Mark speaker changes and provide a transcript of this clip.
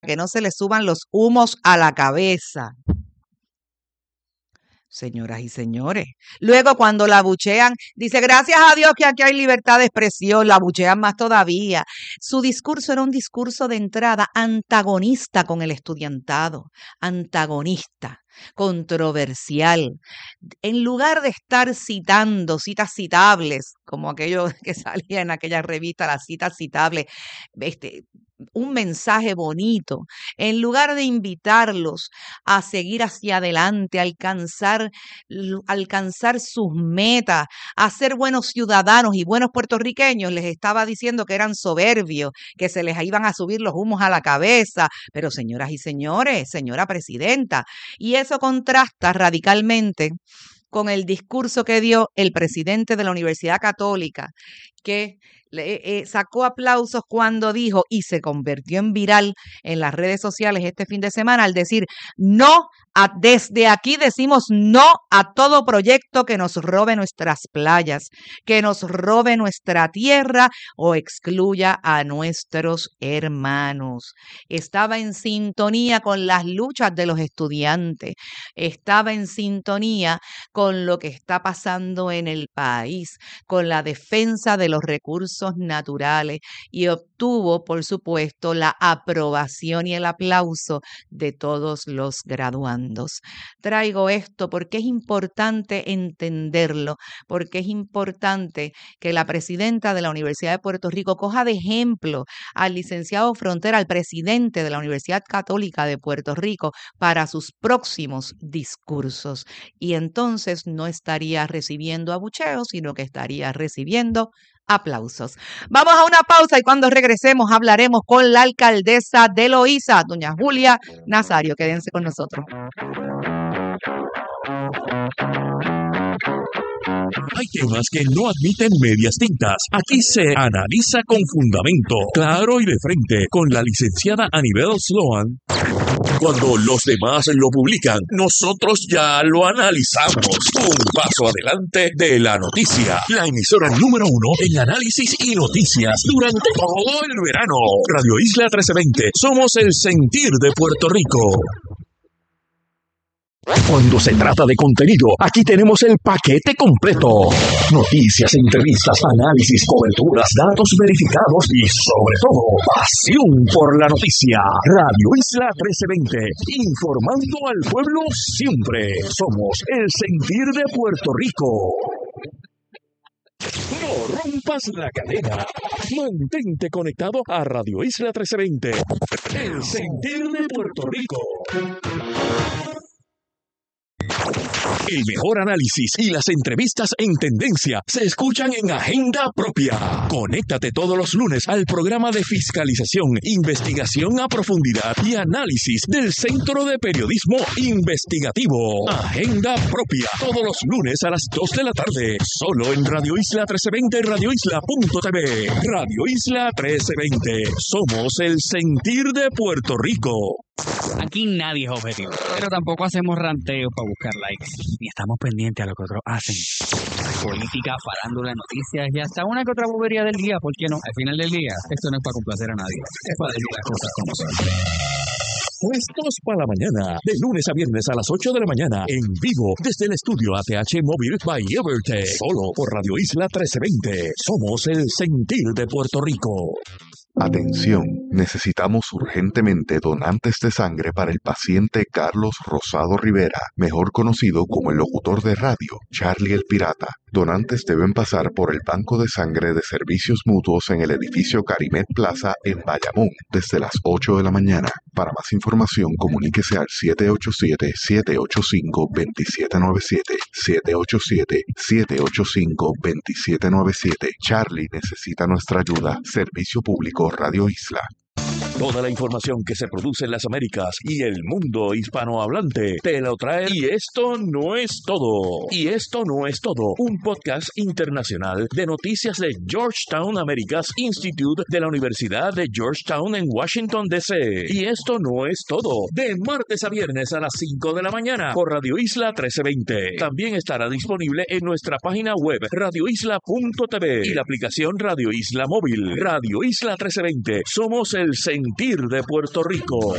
Speaker 1: que no se le suban los humos a la cabeza. Señoras y señores. Luego cuando la abuchean, dice, gracias a Dios que aquí hay libertad de expresión, la abuchean más todavía. Su discurso era un discurso de entrada antagonista con el estudiantado, antagonista, controversial. En lugar de estar citando citas citables, como aquello que salía en aquella revista, las citas citables, un mensaje bonito, en lugar de invitarlos a seguir hacia adelante, a alcanzar sus metas, a ser buenos ciudadanos y buenos puertorriqueños, les estaba diciendo que eran soberbios, que se les iban a subir los humos a la cabeza. Pero señoras y señores, señora presidenta, y eso contrasta radicalmente con el discurso que dio el presidente de la Universidad Católica, que sacó aplausos cuando dijo, y se convirtió en viral en las redes sociales este fin de semana, al decir, desde aquí decimos no a todo proyecto que nos robe nuestras playas, que nos robe nuestra tierra o excluya a nuestros hermanos. Estaba en sintonía con las luchas de los estudiantes, estaba en sintonía con lo que está pasando en el país, con la defensa de los recursos naturales, y obtuvo, por supuesto, la aprobación y el aplauso de todos los graduandos. Traigo esto porque es importante entenderlo, porque es importante que la presidenta de la Universidad de Puerto Rico coja de ejemplo al licenciado Frontera, al presidente de la Universidad Católica de Puerto Rico, para sus próximos discursos. Y entonces no estaría recibiendo abucheos, sino que estaría recibiendo aplausos. Vamos a una pausa y cuando regresemos hablaremos con la alcaldesa de Loíza, doña Julia Nazario. Quédense con nosotros.
Speaker 2: Hay temas que no admiten medias tintas. Aquí se analiza con fundamento, claro y de frente, con la licenciada Anibel Sloan. Cuando los demás lo publican, nosotros ya lo analizamos. Un paso adelante de la noticia. La emisora número 1 en análisis y noticias durante todo el verano. Radio Isla 1320. Somos el sentir de Puerto Rico. Cuando se trata de contenido, aquí tenemos el paquete completo. Noticias, entrevistas, análisis, coberturas, datos verificados y, sobre todo, pasión por la noticia. Radio Isla 1320, informando al pueblo siempre. Somos el sentir de Puerto Rico. No rompas la cadena. Mantente conectado a Radio Isla 1320, el sentir de Puerto Rico. El mejor análisis y las entrevistas en tendencia se escuchan en Agenda Propia. Conéctate todos los lunes al programa de fiscalización, investigación a profundidad y análisis del Centro de Periodismo Investigativo. Agenda Propia, todos los lunes a las 2 de la tarde, solo en Radio Isla 1320 y radioisla.tv. Radio Isla 1320, somos el sentir de Puerto Rico.
Speaker 3: Aquí nadie es objetivo, pero tampoco hacemos ranteos para buscar likes, ni estamos pendientes a lo que otros hacen. Política, farándula, noticias y hasta una que otra bobería del día, ¿por qué no? Al final del día, esto no es para complacer a nadie, es para decir las cosas como son.
Speaker 2: Puestos para la mañana, de lunes a viernes a las 8 de la mañana, en vivo, desde el estudio ATH Móvil by Evertech, solo por Radio Isla 1320. Somos el sentir de Puerto Rico.
Speaker 4: Atención, necesitamos urgentemente donantes de sangre para el paciente Carlos Rosado Rivera, mejor conocido como el locutor de radio, Charlie el Pirata. Donantes deben pasar por el Banco de Sangre de Servicios Mutuos en el edificio Carimet Plaza en Bayamón, desde las 8 de la mañana. Para más información, comuníquese al 787-785-2797, 787-785-2797. Charlie necesita nuestra ayuda. Servicio Público Radio Isla.
Speaker 2: Toda la información que se produce en las Américas y el mundo hispanohablante te lo trae. Y esto no es todo. Y esto no es todo. Un podcast internacional de noticias de Georgetown Americas Institute de la Universidad de Georgetown en Washington, D.C. Y esto no es todo. De martes a viernes a las 5 de la mañana por Radio Isla 1320. También estará disponible en nuestra página web radioisla.tv y la aplicación Radio Isla Móvil. Radio Isla 1320. Somos el sentir de Puerto Rico.